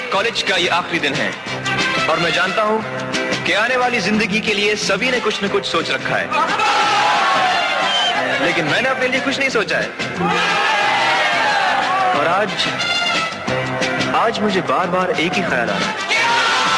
College का ये आखिरी दिन है और मैं जानता हूं कि आने वाली जिंदगी के लिए सभी ने कुछ न कुछ सोच रखा है, लेकिन मैंने अपने लिए कुछ नहीं सोचा है। और आज मुझे बार बार एक ही ख्याल आ रहा है